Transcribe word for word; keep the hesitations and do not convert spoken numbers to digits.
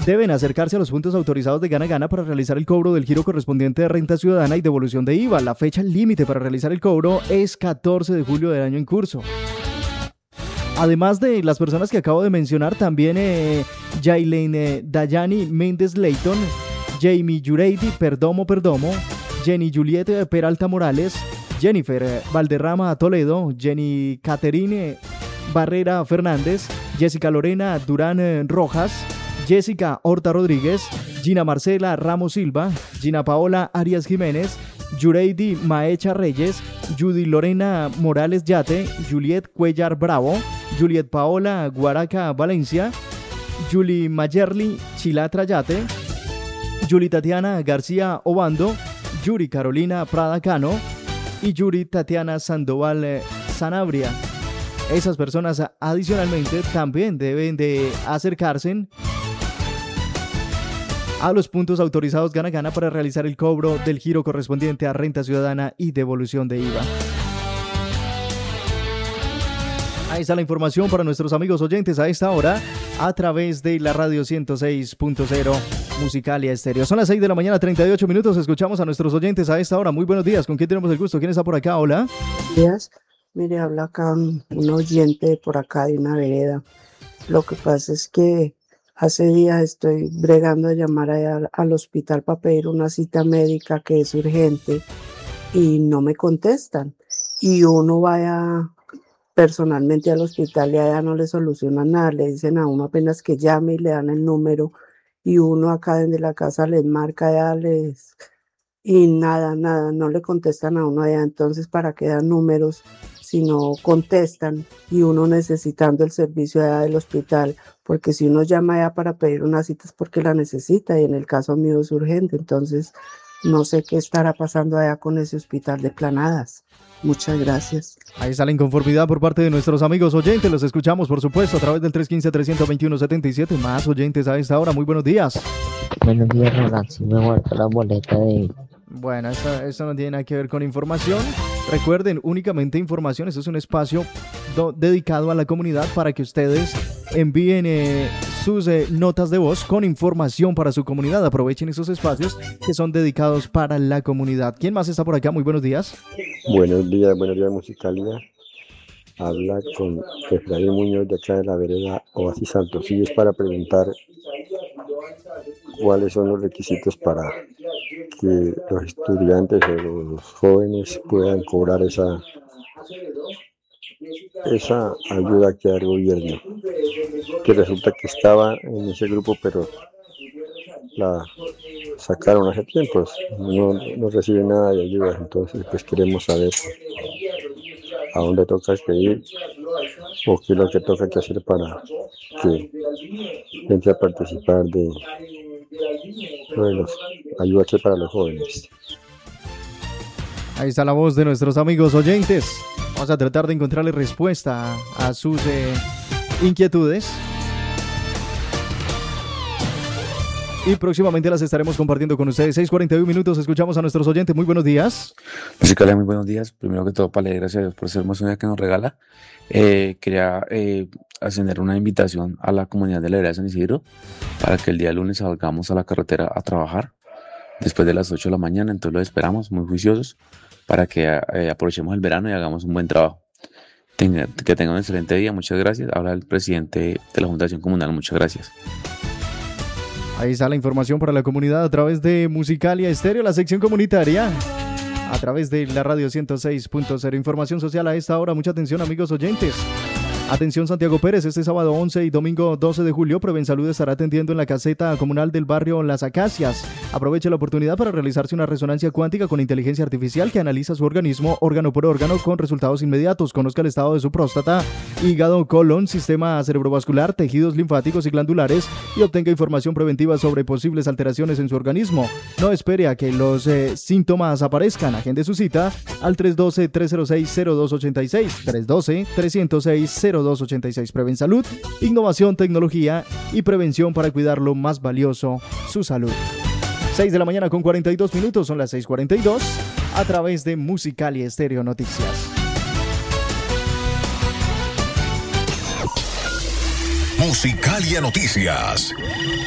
deben acercarse a los puntos autorizados de Gana Gana para realizar el cobro del giro correspondiente de renta ciudadana y devolución de I V A. La fecha límite para realizar el cobro es catorce de julio del año en curso. Además de las personas que acabo de mencionar, también eh, Jailen eh, Dayani Méndez Leighton, Jamie Yureidi Perdomo Perdomo, Jenny Juliette Peralta Morales, Jennifer eh, Valderrama Toledo, Jenny Caterine Barrera Fernández, Jessica Lorena Durán eh, Rojas, Jessica Horta Rodríguez, Gina Marcela Ramos Silva, Gina Paola Arias Jiménez, Yureidi Maecha Reyes, Judy Lorena Morales Yate, Juliet Cuellar Bravo, Juliet Paola Guaraca Valencia, Julie Mayerly Chilatra Yate, Julie Tatiana García Obando, Yuri Carolina Prada Cano y Yuri Tatiana Sandoval eh, Sanabria. Esas personas adicionalmente también deben de acercarse a los puntos autorizados Gana Gana para realizar el cobro del giro correspondiente a renta ciudadana y devolución de I V A. Ahí está la información para nuestros amigos oyentes a esta hora a través de la radio ciento seis punto cero Musicalia Estéreo. Son las seis de la mañana, treinta y ocho minutos. Escuchamos a nuestros oyentes a esta hora. Muy buenos días. ¿Con quién tenemos el gusto? ¿Quién está por acá? Hola. Buenos días. Mire, habla acá un oyente por acá de una vereda. Lo que pasa es que hace días estoy bregando de llamar allá al hospital para pedir una cita médica que es urgente y no me contestan. Y uno vaya personalmente al hospital y allá no le solucionan nada, le dicen a uno apenas que llame y le dan el número y uno acá desde la casa les marca allá les y nada, nada, no le contestan a uno allá. Entonces, ¿para qué dan números si no contestan y uno necesitando el servicio allá del hospital? Porque si uno llama allá para pedir una cita es porque la necesita y en el caso mío es urgente. Entonces, no sé qué estará pasando allá con ese hospital de Planadas. Muchas gracias. Ahí está la inconformidad por parte de nuestros amigos oyentes. Los escuchamos, por supuesto, a través del tres uno cinco, tres dos uno, siete siete. Más oyentes a esta hora. Muy buenos días. Buenos días, Ronald. Si me guardo la boleta de... Bueno, eso, eso no tiene nada que ver con información. Recuerden, únicamente información. Este es un espacio do, dedicado a la comunidad para que ustedes envíen eh, sus eh, notas de voz con información para su comunidad. Aprovechen esos espacios que son dedicados para la comunidad. ¿Quién más está por acá? Muy buenos días. Buenos días, buenos días, Musicalia. Habla con Efraín Muñoz de acá de la vereda Oasis Santos. Sí, es para preguntar cuáles son los requisitos para que los estudiantes o los jóvenes puedan cobrar esa, esa ayuda que da el gobierno. Que resulta que estaba en ese grupo, pero la sacaron hace tiempo, no, no recibe nada de ayuda. Entonces, pues queremos saber a dónde toca escribir o qué es lo que toca que hacer para que entre a participar de, de los ayudas para los jóvenes. Ahí está la voz de nuestros amigos oyentes. Vamos a tratar de encontrarle respuesta a, a sus eh, inquietudes. Y próximamente las estaremos compartiendo con ustedes. seis cuarenta y uno minutos, escuchamos a nuestros oyentes. Muy buenos días. Musicalia, muy buenos días. Primero que todo, para darle gracias a Dios por ser hermosa que nos regala. Eh, quería eh, hacer una invitación a la comunidad de la vereda de San Isidro para que el día lunes salgamos a la carretera a trabajar después de las ocho de la mañana. Entonces lo esperamos muy juiciosos para que eh, aprovechemos el verano y hagamos un buen trabajo. Tenga, que tengan un excelente día. Muchas gracias. Habla el presidente de la Junta de Acción Comunal. Muchas gracias. Ahí está la información para la comunidad a través de Musicalia Estéreo, la sección comunitaria, a través de la radio ciento seis punto cero. Información social a esta hora. Mucha atención, amigos oyentes. Atención, Santiago Pérez, este sábado once y domingo doce de julio, Prevensalud estará atendiendo en la caseta comunal del barrio Las Acacias. Aproveche la oportunidad para realizarse una resonancia cuántica con inteligencia artificial que analiza su organismo órgano por órgano con resultados inmediatos. Conozca el estado de su próstata, hígado, colon, sistema cerebrovascular, tejidos linfáticos y glandulares y obtenga información preventiva sobre posibles alteraciones en su organismo. No espere a que los eh, síntomas aparezcan. Agende su cita al tres uno dos, tres cero seis, cero dos ocho seis, tres uno dos, tres cero seis, cero dos ocho seis. Prevensalud, innovación, tecnología y prevención para cuidar lo más valioso, su salud. seis de la mañana con cuarenta y dos minutos, son las seis cuarenta y dos, a través de Musicalia Estéreo Noticias. Musicalia Noticias.